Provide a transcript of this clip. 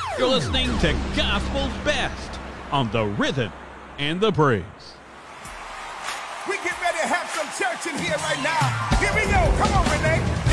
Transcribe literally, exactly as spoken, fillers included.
You're listening to Gospel's Best on the Rhythm and the Praise. We get ready to have some church in here right now. Here we go. Come on, Renee.